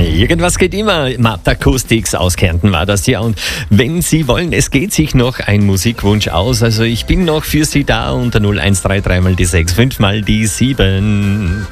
Irgendwas geht immer. Matt Acoustics aus Kärnten war das ja. Und wenn Sie wollen, es geht sich noch ein Musikwunsch aus. Also ich bin noch für Sie da unter 0133 mal die 6, 5 mal die 7.